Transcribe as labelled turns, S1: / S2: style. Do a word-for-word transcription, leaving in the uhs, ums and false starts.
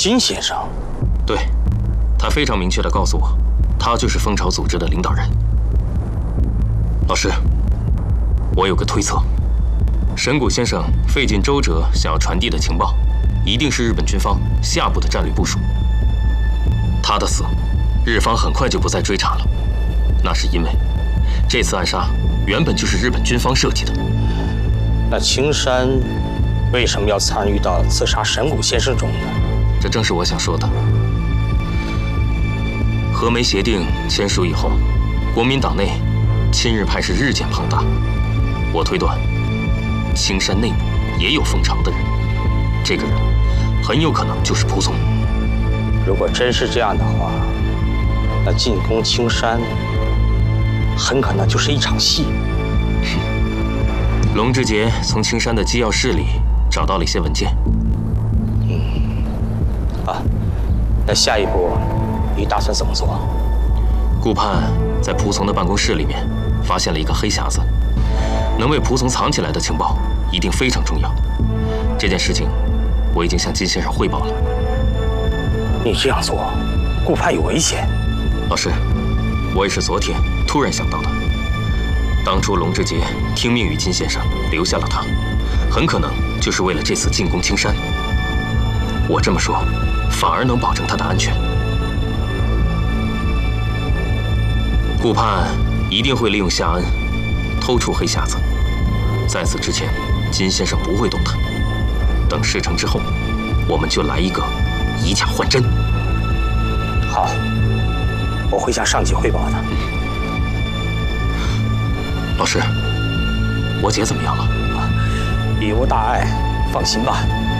S1: 金先生。
S2: 对，他非常明确地告诉我，他就是蜂巢组织的领导人。老师，我有个推测，神谷先生费尽周折想要传递的情报，一定是日本军方下部的战略部署。他的死，日方很快就不再追查了，那是因为这次暗杀原本就是日本军方设计的。
S1: 那青山为什么要参与到刺杀神谷先生中呢？
S2: 这正是我想说的。和美协定签署以后，国民党内亲日派是日渐庞大。我推断，青山内部也有蜂巢的人，这个人很有可能就是蒲松。
S1: 如果真是这样的话，那进攻青山很可能就是一场戏。
S2: 龙之杰从青山的机要室里找到了一些文件。
S1: 嗯，啊，那下一步你打算怎么做？
S2: 顾盼在蒲松的办公室里面发现了一个黑匣子，能被蒲松藏起来的情报一定非常重要。这件事情我已经向金先生汇报了。
S1: 你这样做，顾盼有危险。
S2: 老师，我也是昨天突然想到的。当初龙之杰听命于金先生，留下了他，很可能就是为了这次进攻青山。我这么说，反而能保证他的安全。顾盼一定会利用夏恩偷出黑匣子，在此之前，金先生不会动他。等事成之后，我们就来一个以假换真。
S1: 好，我会向上级汇报的。
S2: 老师，我姐怎么样了？
S1: 已无大碍，放心吧。